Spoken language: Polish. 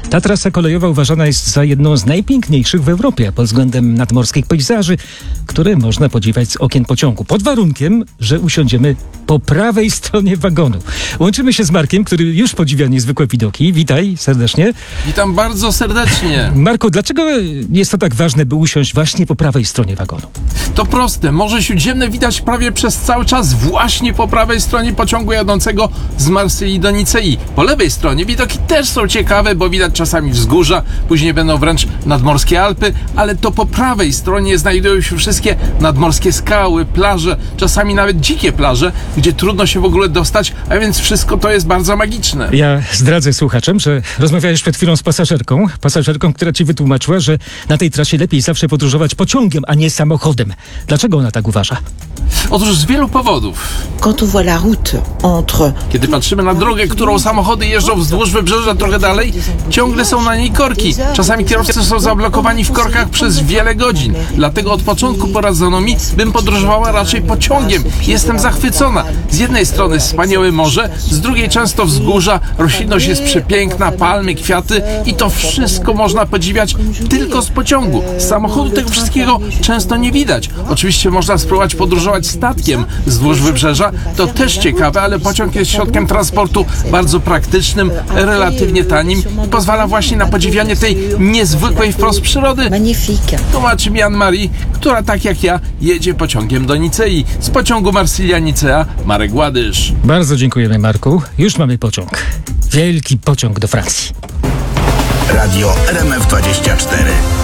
Ta trasa kolejowa uważana jest za jedną z najpiękniejszych w Europie pod względem nadmorskich pejzaży, które można podziwiać z okien pociągu. Pod warunkiem, że usiądziemy po prawej stronie wagonu. Łączymy się z Markiem, który już podziwia niezwykłe widoki. Witaj serdecznie. Witam bardzo serdecznie. Marku, dlaczego jest to tak ważne, by usiąść właśnie po prawej stronie wagonu? To proste. Morze Śródziemne widać prawie przez cały czas właśnie po prawej stronie pociągu jadącego z Marsylii do Nicei. Po lewej stronie widoki też są ciekawe, bo widać czasami wzgórza, później będą wręcz nadmorskie Alpy, ale to po prawej stronie znajdują się wszystkie nadmorskie skały, plaże, czasami nawet dzikie plaże, gdzie trudno się w ogóle dostać, a więc wszystko to jest bardzo magiczne. Ja zdradzę słuchaczom, że rozmawiałeś przed chwilą z pasażerką, która ci wytłumaczyła, że na tej trasie lepiej zawsze podróżować pociągiem, a nie samochodem. Dlaczego ona tak uważa? Otóż z wielu powodów. Quand on voit la route entre... Kiedy patrzymy na drogę, którą samochody jeżdżą wzdłuż wybrzeża trochę dalej, ciągle są na niej korki. Czasami kierowcy są zablokowani w korkach przez wiele godzin. Dlatego od początku poradzono mi, bym podróżowała raczej pociągiem. Jestem zachwycona. Z jednej strony wspaniałe morze, z drugiej często wzgórza, roślinność jest przepiękna, palmy, kwiaty i to wszystko można podziwiać tylko z pociągu. Z samochodu tego wszystkiego często nie widać. Oczywiście można spróbować podróżować statkiem wzdłuż wybrzeża, to też ciekawe, ale pociąg jest środkiem transportu bardzo praktycznym, relatywnie tanim i pozwala właśnie na podziwianie tej niezwykłej wprost przyrody. Magnifique. Tłumaczy mi Anne-Marie, która tak jak ja jedzie pociągiem do Nicei. Z pociągu Marsylia-Nicea Marek Ładysz. Bardzo dziękujemy, Marku. Już mamy pociąg. Wielki pociąg do Francji. Radio RMF24.